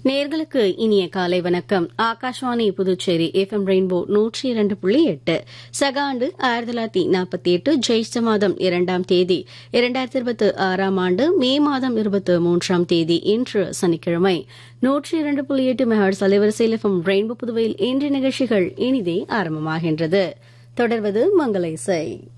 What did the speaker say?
நேர்களுக்கு இனிய காலை வணக்கம். ஆகாஷ்வாணி புதுச்சேரி FM ரெயின்போ 102.8 சகாண்டு 1948 ஜெயிஷ்ட மாதம் 2ஆம் தேதி 2026 ஆண்டு மே மாதம் 23ஆம் தேதி இன்று சனிக்கிழமை 102.8 மெகாஹெர்ட்ஸ் அலைவரிசையில் FM ரெயின்போ புதுவையில் இன்றைய நிகழ்ச்சிகள் இனிதே ஆரம்பமாகின்றது. தொடர்வது மங்கள இசை.